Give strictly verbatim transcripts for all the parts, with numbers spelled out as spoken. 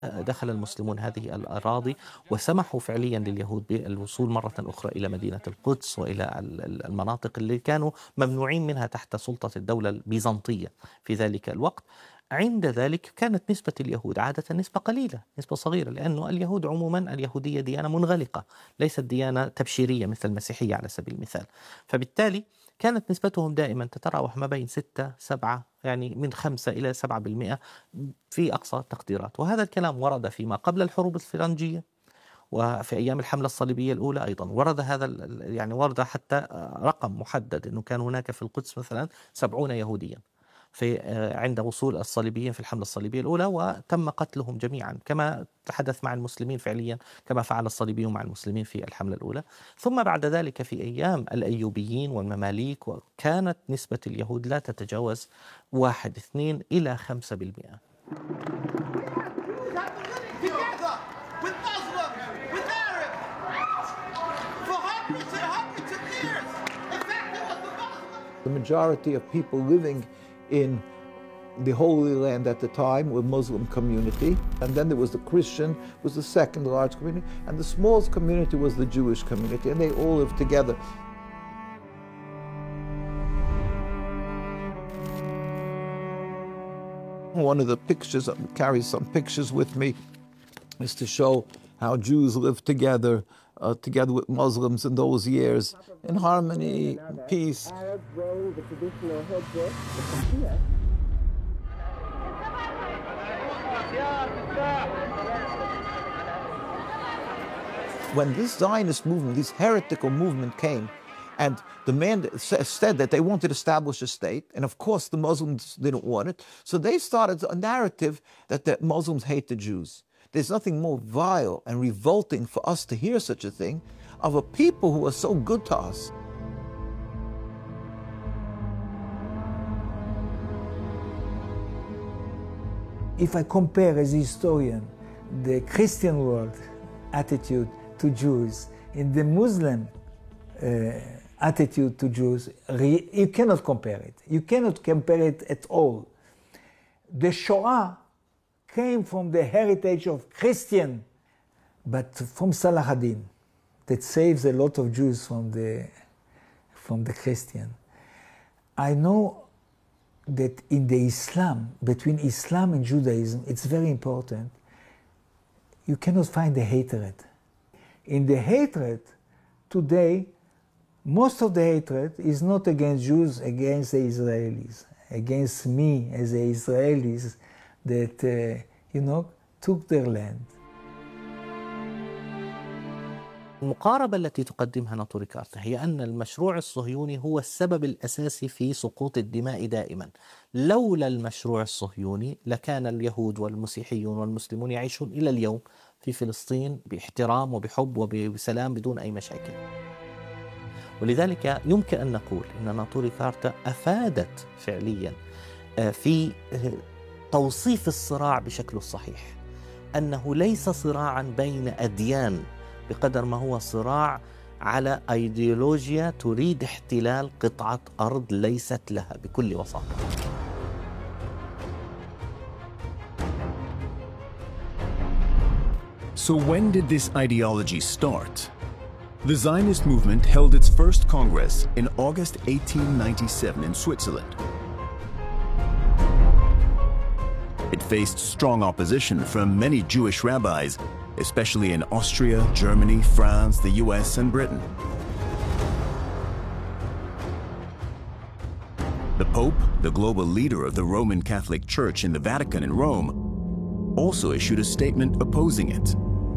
دخل المسلمون هذه الأراضي وسمحوا فعليا لليهود بالوصول مرة أخرى إلى مدينة القدس وإلى المناطق اللي كانوا ممنوعين منها تحت سلطة الدولة البيزنطية في ذلك الوقت. عند ذلك كانت نسبة اليهود عادة نسبة قليلة، نسبة صغيرة، لأنه اليهود عموما اليهودية ديانة منغلقة، ليست ديانة تبشيرية مثل المسيحية على سبيل المثال. فبالتالي كانت نسبتهم دائما تتراوح ما بين ستة سبعة، يعني من خمسة إلى سبعة بالمئة في أقصى التقديرات. وهذا الكلام ورد فيما قبل الحروب الفرنجية وفي أيام الحملة الصليبية الأولى أيضا ورد هذا، يعني ورد حتى رقم محدد أنه كان هناك في القدس مثلا سبعون يهوديا في عند وصول الصليبيين في الحملة الصليبية الأولى، وتم قتلهم جميعا كما تحدث مع المسلمين فعليا، كما فعل الصليبيون مع المسلمين في الحملة الأولى. ثم بعد ذلك في أيام الأيوبيين والمماليك وكانت نسبة اليهود لا تتجاوز واحد اثنين إلى خمسة بالمئة. The majority of people living in the Holy Land at the time were Muslim community, and then there was the Christian, was the second large community, and the smallest community was the Jewish community, and they all lived together. One of the pictures, I carry some pictures with me, is to show how Jews lived together, uh, together with Muslims in those years, in harmony, peace. Arabs wearing the traditional headdress, the kafia. When this Zionist movement, this heretical movement came, and the man said that they wanted to establish a state, and of course the Muslims didn't want it, so they started a narrative that the Muslims hate the Jews. There's nothing more vile and revolting for us to hear such a thing of a people who are so good to us. If I compare as a historian the Christian world attitude to Jews and the Muslim uh, attitude to Jews, you cannot compare it. You cannot compare it at all. The Shoah came from the heritage of Christian, but from Salah ad-Din, that saves a lot of Jews from the, from the Christian. I know that in the Islam, between Islam and Judaism, it's very important. You cannot find the hatred. In the hatred, today, most of the hatred is not against Jews, against the Israelis, against me as the Israelis that, uh, you know, took their land. المقاربة التي تقدمها ناطوري كارتا هي أن المشروع الصهيوني هو السبب الأساسي في سقوط الدماء دائما. لولا المشروع الصهيوني لكان اليهود والمسيحيون والمسلمون يعيشون إلى اليوم في فلسطين باحترام وبحب وبسلام بدون أي مشاكل. ولذلك يمكن أن نقول أن ناطوري كارتا أفادت فعليا في توصيف الصراع بشكله الصحيح، أنه ليس صراعا بين أديان بقدر ما هو صراع على أيديولوجيا تريد احتلال قطعة أرض ليست لها بكل بساطة. So when did this ideology start? The Zionist movement held its first Congress in August eighteen ninety-seven in Switzerland. It faced strong opposition from many Jewish rabbis, especially in Austria, Germany, France, the U S, and Britain. The Pope, the global leader of the Roman Catholic Church in the Vatican in Rome, also issued a statement opposing it.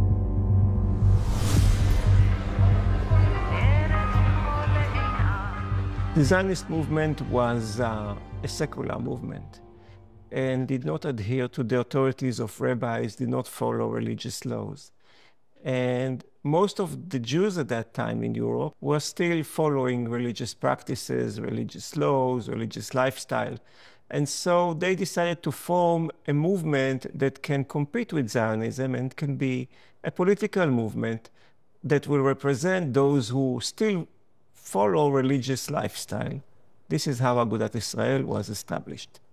The Zionist movement was uh, a secular movement and did not adhere to the authorities of rabbis, did not follow religious laws. And most of the Jews at that time in Europe were still following religious practices, religious laws, religious lifestyle. And so they decided to form a movement that can compete with Zionism and can be a political movement that will represent those who still follow religious lifestyle. This is how Agudat Israel was established.